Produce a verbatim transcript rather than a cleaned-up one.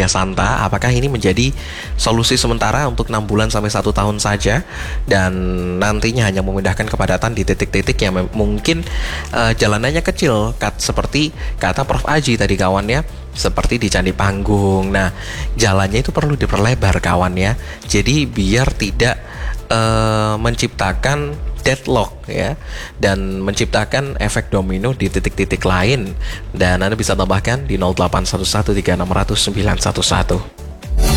Via Santa. Apakah ini menjadi solusi sementara untuk enam bulan sampai satu tahun saja, dan nantinya hanya memudahkan kepadatan di titik-titik yang mungkin uh, jalanannya kecil, kat, seperti kata Prof Aji tadi kawan ya, seperti di Candi Panggung. Nah, jalannya itu perlu diperlebar kawan ya, jadi biar tidak uh, menciptakan deadlock ya, dan menciptakan efek domino di titik-titik lain. Dan Anda bisa tambahkan di nol delapan satu satu tiga enam nol nol sembilan satu satu.